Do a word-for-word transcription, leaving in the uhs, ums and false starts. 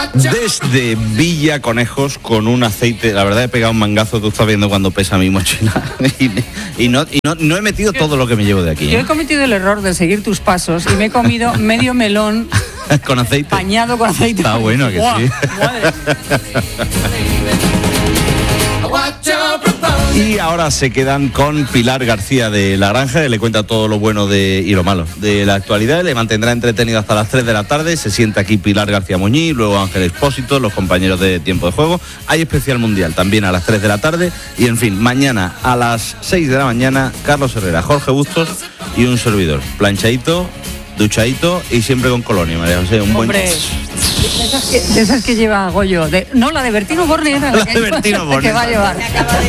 Desde Villa Conejos con un aceite, la verdad he pegado un mangazo, tú estás viendo cuando pesa mi mochila y, y, no, y no, no he metido todo lo que me llevo de aquí. Yo ¿eh? he cometido el error de seguir tus pasos y me he comido medio melón con aceite. Bañado con aceite. Está bueno que ¡Buah! sí. Madre. Y ahora se quedan con Pilar García de La Granja, que le cuenta todo lo bueno de, y lo malo de la actualidad. Le mantendrá entretenido hasta las tres de la tarde. Se sienta aquí Pilar García Muñiz, luego Ángel Expósito, los compañeros de Tiempo de Juego. Hay especial mundial también a las tres de la tarde. Y en fin, mañana a las seis de la mañana, Carlos Herrera, Jorge Bustos y un servidor. Planchadito, duchadito y siempre con colonia, María José. Un Hombre, buen... de esas que, de esas que lleva Goyo. De, no, la de Bertino Borne era la, La que, de Bertino Borne. que va a llevar.